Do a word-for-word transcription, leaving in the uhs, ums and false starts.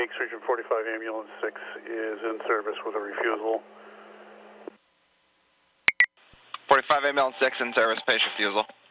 Phoenix Region forty-five Ambulance six is in service with a refusal. forty-five Ambulance six in service, patient refusal.